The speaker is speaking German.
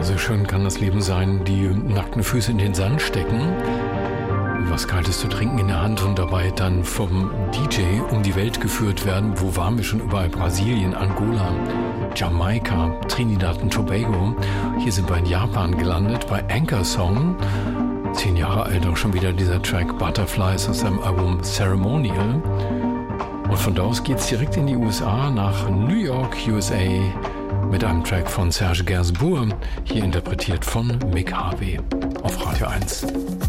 so schön kann das Leben sein, die nackten Füße in den Sand stecken, was Kaltes zu trinken in der Hand und dabei dann vom DJ um die Welt geführt werden. Wo waren wir schon überall? Brasilien, Angola, Jamaika, Trinidad und Tobago. Hier sind wir in Japan gelandet, bei Anchor Song. 10 Jahre alt auch schon wieder dieser Track Butterflies aus seinem Album Ceremonial. Und von da aus geht's direkt in die USA, nach New York, USA, mit einem Track von Serge Gainsbourg, hier interpretiert von Mick Harvey auf Radio 1.